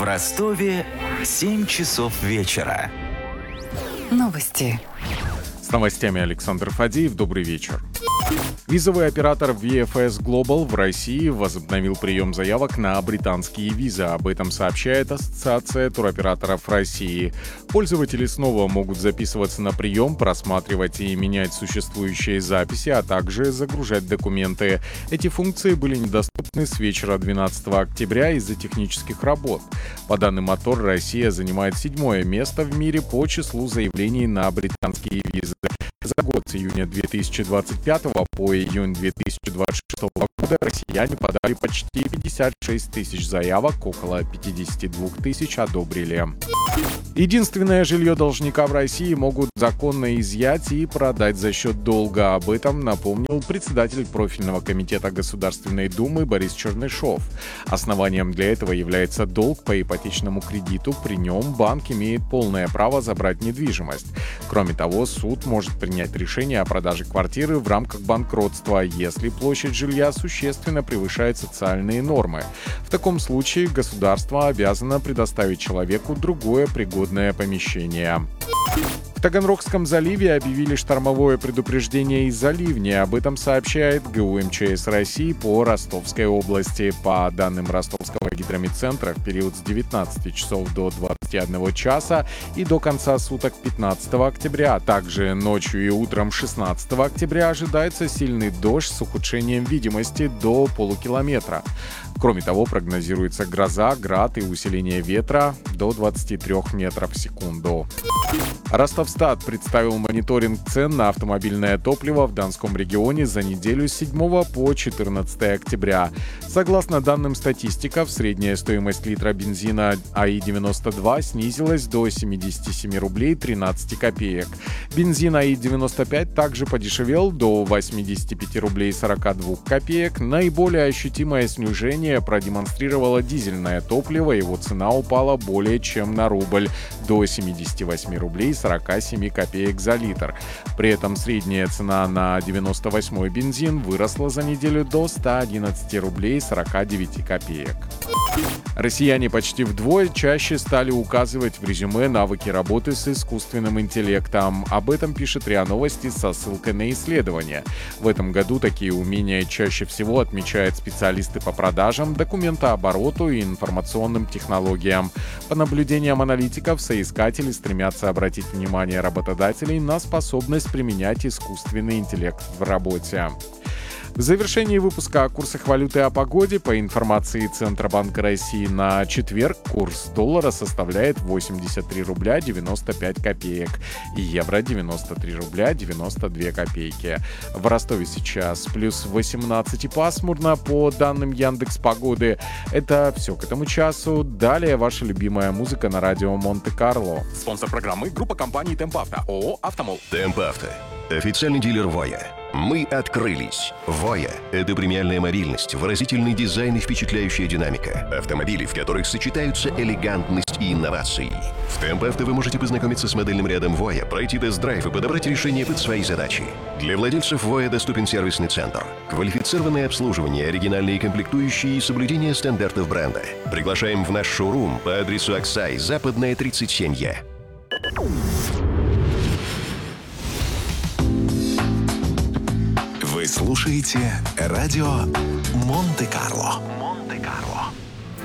В Ростове 7 часов вечера. Новости. С новостями Александр Фадеев. Добрый вечер. Визовый оператор VFS Global в России возобновил прием заявок на британские визы. Об этом сообщает Ассоциация туроператоров России. Пользователи снова могут записываться на прием, просматривать и менять существующие записи, а также загружать документы. Эти функции были недоступны с вечера 12 октября из-за технических работ. По данным Мотор, Россия занимает 7-е место в мире по числу заявлений на британские визы. За год с июня 2025 по июнь 2026 года россияне подали почти 56 тысяч заявок, около 52 тысяч одобрили. Единственное жилье должника в России могут законно изъять и продать за счет долга. Об этом напомнил председатель профильного комитета Государственной Думы Борис Чернышов. Основанием для этого является долг по ипотечному кредиту. При нем банк имеет полное право забрать недвижимость. Кроме того, суд может принять решение о продаже квартиры в рамках банкротства, если площадь жилья существенно превышает социальные нормы. В таком случае государство обязано предоставить человеку другое пригодное помещение. В Таганрогском заливе объявили штормовое предупреждение из-за ливня. Об этом сообщает ГУ МЧС России по Ростовской области. По данным Ростовского гидрометцентра, в период с 19 часов до 21 часа и до конца суток 15 октября, а также ночью и утром 16 октября ожидается сильный дождь с ухудшением видимости до полукилометра. Кроме того, прогнозируется гроза, град и усиление ветра до 23 метров в секунду. Ростовстат представил мониторинг цен на автомобильное топливо в Донском регионе за неделю с 7 по 14 октября. Согласно данным статистиков, средняя стоимость литра бензина АИ-92 снизилась до 77 рублей 13 копеек. Бензин АИ-95 также подешевел до 85 рублей 42 копеек. Наиболее ощутимое снижение продемонстрировало дизельное топливо. Его цена упала более чем на рубль до 78 рублей 47 копеек за литр. При этом средняя цена на 98-й бензин выросла за неделю до 111 рублей 49 копеек. Россияне почти вдвое чаще стали указывать в резюме навыки работы с искусственным интеллектом. Об этом пишет РИА Новости со ссылкой на исследование. В этом году такие умения чаще всего отмечают специалисты по продажам, документообороту и информационным технологиям. По наблюдениям аналитиков, соискатели стремятся обратить внимание работодателей на способность применять искусственный интеллект в работе. В завершении выпуска о курсах валюты и о погоде, по информации Центробанка России, на четверг курс доллара составляет 83 рубля 95 копеек и евро 93 рубля 92 копейки. В Ростове сейчас плюс 18 и пасмурно, по данным Яндекс.Погоды. Это все к этому часу. Далее ваша любимая музыка на радио Монте-Карло. Спонсор программы — группа компаний «Темп Авто», ООО «Автомол». «Темп Авто» — официальный дилер «Воя». Мы открылись. «Воя» — это премиальная мобильность, выразительный дизайн и впечатляющая динамика. Автомобили, в которых сочетаются элегантность и инновации. В «Темп Авто» вы можете познакомиться с модельным рядом «Воя», пройти тест-драйв и подобрать решение под свои задачи. Для владельцев «Воя» доступен сервисный центр, квалифицированное обслуживание, оригинальные комплектующие и соблюдение стандартов бренда. Приглашаем в наш шоурум по адресу Аксай, Западная, 37Е. Вы слушаете радио Монте-Карло.